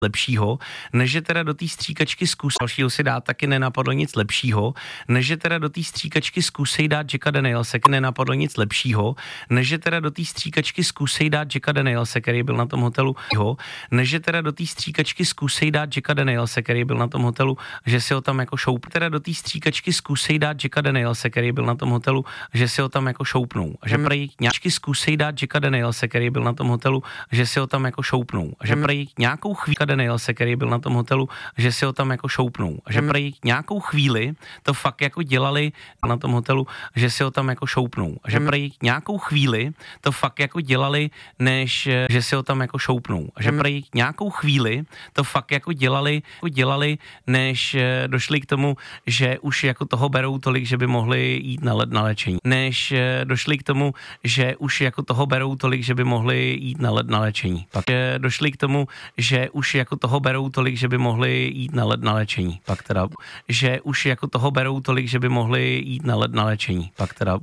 lepšího, než že teda do té stříkačky zkus dalšího si dát, taky nenapadlo nic lepšího, než že teda do té stříkačky zkusej dát Jacka Danielse, nenapadlo nic lepšího, než že teda do té stříkačky zkusej dát Jacka Danielse, který byl na tom hotelu, než že teda do té stříkačky zkusej dát Jacka Danielse, který byl na tom hotelu, že si ho tam jako šoupnou, teda do té stříkačky zkusej dát Jacka Danielse, který byl na tom hotelu, že si ho tam jako šoupnou, a že prej nějaký zkusej dát Jacka Danielse, který byl na tom hotelu, že si ho tam jako šoupnou, a že prej nějakou chvíli Danielse, který byl na tom hotelu, že si ho tam jako šoupnou. A že prej nějakou chvíli to fakt jako dělali na tom hotelu, že si ho tam jako šoupnou. A že prej nějakou chvíli to fakt jako dělali, než že si ho tam jako šoupnou. A že prej nějakou chvíli to fakt jako dělali, než došli k tomu, že už jako toho berou tolik, že by mohli jít na léčení. Než došli k tomu, že už jako toho berou tolik, že by mohli jít na léčení. Pak došli k tomu, že už jako toho berou tolik, že by mohli jít na léčení. Pak teda, že už jako toho berou tolik, že by mohli jít na léčení. Pak teda,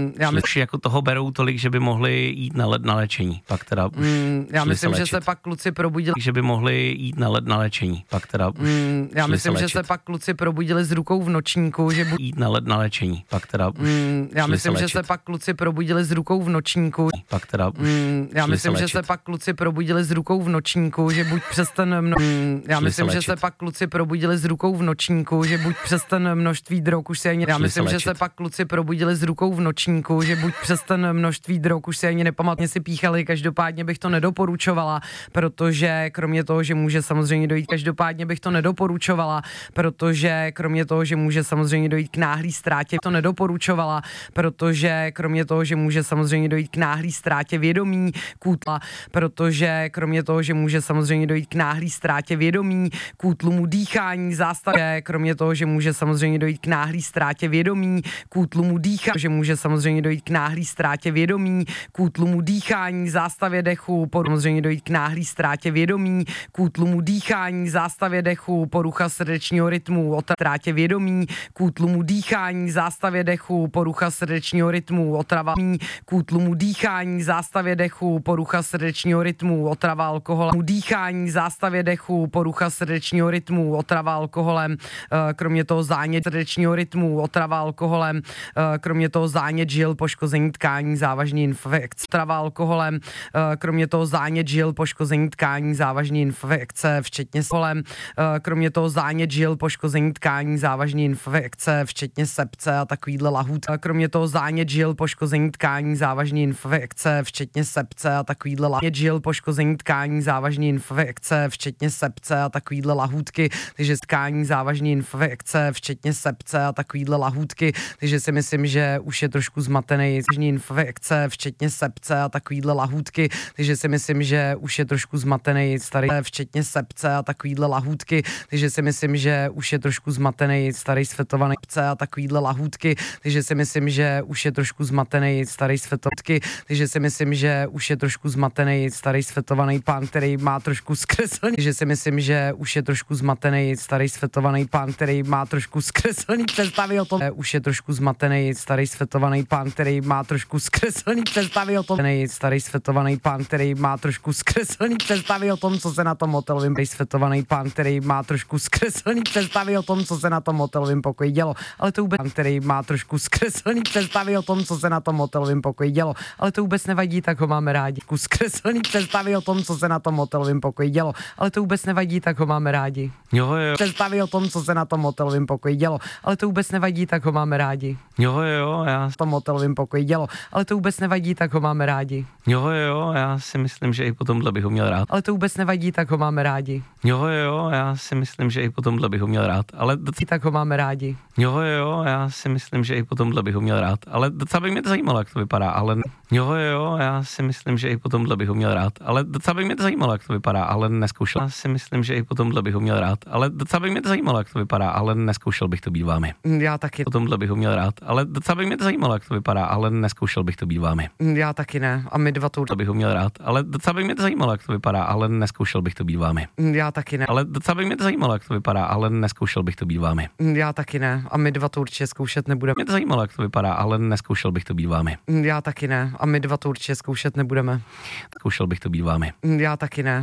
už jako toho berou tolik, že by mohli jít na léčení. Pak teda, já myslím, že se pak kluci probudili, že by mohli jít na léčení. Pak teda, já myslím, že se pak kluci probudili s rukou v nočníku, že jít na léčení. Pak teda, já myslím, že se pak kluci probudili s rukou v nočníku. Pak teda, já myslím, že se pak kluci probudili s rukou v nočníku, že buď přes ten já myslím, že se pak kluci probudili s rukou v nočníku, že buď přes ten množství drog už si ani já myslím, že se pak kluci probudili s rukou v nočníku, že buď přes ten množství drog už si ani nepamatuji, si píchali, každopádně bych to nedoporučovala, protože kromě toho, že může samozřejmě dojít, každopádně bych to nedoporučovala, protože kromě toho, že může samozřejmě dojít k náhlý ztrátě, to nedoporučovala, protože kromě toho, že může samozřejmě dojít k náhlý ztrátě vědomí, kůtla, protože kromě toho, že může samozřejmě dojít k náhlý ztrátě vědomí, k útlumu dýchání, zástavě, kromě toho, že může samozřejmě dojít k náhlý ztrátě vědomí, k útlumu dýchání, že může samozřejmě dojít k náhlý ztrátě vědomí, k útlumu dýchání, zástavě dechu, samozřejmě dojít k náhlý ztrátě vědomí, k útlumu dýchání, zástavě dechu, porucha srdečního rytmu, ztrátě vědomí, k útlumu dýchání, zástavě dechu, porucha srdečního rytmu, otrava, k útlumu dýchání, zástavě dechu, porucha srdečního rytmu, otrava alkoholem, dýchání, zástavě dechu, porucha srdečního rytmu, otrava alkoholem, kromě toho zánět srdečního rytmu, otrava alkoholem, kromě toho zánět žil, poškození tkání, závažný infekce, otrava alkoholem, kromě toho zánět žil, poškození tkání, závažný infekce, včetně holem, kromě toho zánět žil, poškození tkání, závažný infekce, včetně sepce a takovýhle lahůd, kromě toho zánět žil, poškození tkání, závažný infekce, včetně sepce a takovýhle lahůd, žil, poškození tkání, závažný infekce, včetně sepce a takovýhle lahůdky, takže tkání závažný infekce, včetně sepce a takovýhle lahůdky, takže si myslím, že už je trošku zmatený infekce, včetně sepce a takovýhle lahůdky, takže si myslím, že už je trošku zmatený starý, včetně sepce a takovýhle lahůdky, takže si myslím, že už je trošku zmatený starý světovaný a takovýhle lahůdky, takže si myslím, že už je trošku zmatený starý světovaný, takže si myslím, že už je trošku zmatený starý světovaný pán, který má trošku zkreslený, že si myslím, že už je trošku zmatený starý světovaný pán, který má trošku zkreslený představy o tom, už je trošku zmatený starý světovaný pán, který má trošku zkreslený představy o tom, starý světovaný pán, který má trošku zkreslený představy o tom, co se na tom hotelovém světovaný pán, který má trošku zkreslený představy o tom, co se na tom hotelovém pokoji dělo, ale to vůbec, který má trošku zkreslený představy o tom, co se na tom hotelovém pokoji dělo, ale to vůbec nevadí, tak ho máme rádi. Zkreslený představy o tom, co se na tom hotelovém pokoji dělo, ale to vůbec nevadí, tak ho máme rádi. Jo. Představy o tom, co se na tom hotelovém pokoji dělo, ale to vůbec nevadí, tak ho máme rádi. Jo, já. V tom hotelovém pokoji dělo, ale to vůbec nevadí, tak ho máme rádi. Jo, já si myslím, že i po tomhle bych ho měl rád. Ale to vůbec nevadí, tak ho máme rádi. Jo, já si myslím, že i po tomhle bych ho měl rád, ale tak ho máme rádi. Jo, já si myslím, že i po tomhle bych ho měl rád, ale docela by mě to zajímalo, jak to vypadá, ale jo, já si myslím, že i po tomhle bych ho měl rád, ale docela by mě to zajímalo, jak to vypadá, ale neskoušel. Já si myslím, že i po tomhle bych ho měl rád, ale docela by mě to zajímalo, jak to vypadá, ale neskoušel bych to být vámi. Já taky. Po tomhle bych ho měl rád, ale docela by mě to zajímalo, jak to vypadá, ale neskoušel bych to být vámi. Já taky ne, a my dva to bych ho měl rád, ale docela by mě to zajímalo, jak to vypadá, ale neskoušel bych to být vámi. Já taky ne. Ale docela by mě to zajímalo, jak to vypadá, ale neskoušel bych to být vámi. Já taky ne, a my dva to určitě zkoušet nebudeme. Mě to zajímalo, jak to vypadá, ale neskoušel bych to být vámi. Já taky ne, a my dva to určitě zkoušet nebudeme. Zkoušel bych to být vámi. Já taky ne.